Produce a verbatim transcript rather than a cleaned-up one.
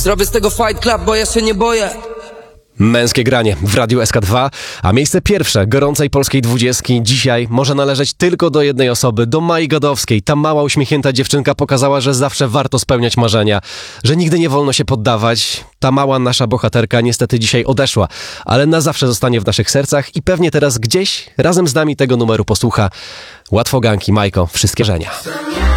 Zrobię z tego fight club, bo ja się nie boję. Męskie granie w Radiu S K dwa, a miejsce pierwsze gorącej polskiej dwudziestki dzisiaj może należeć tylko do jednej osoby, do Mai Godowskiej. Ta mała, uśmiechnięta dziewczynka pokazała, że zawsze warto spełniać marzenia, że nigdy nie wolno się poddawać. Ta mała nasza bohaterka niestety dzisiaj odeszła, ale na zawsze zostanie w naszych sercach i pewnie teraz gdzieś razem z nami tego numeru posłucha. Łatwoganki, Majko, wszystkie żenia.